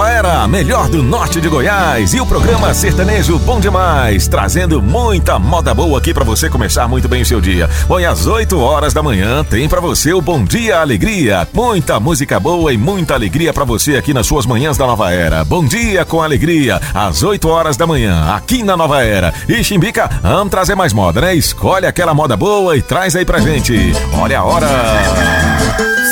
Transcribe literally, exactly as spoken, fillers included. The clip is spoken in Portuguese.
Nova Era, melhor do norte de Goiás, e o programa Sertanejo Bom Demais, trazendo muita moda boa aqui pra você começar muito bem o seu dia. Bom, e às oito horas da manhã tem pra você o Bom Dia Alegria, muita música boa e muita alegria pra você aqui nas suas manhãs da Nova Era. Bom dia com alegria, às oito horas da manhã, aqui na Nova Era. E Chimbica, vamos trazer mais moda, né? Escolhe aquela moda boa e traz aí pra gente. Olha a hora!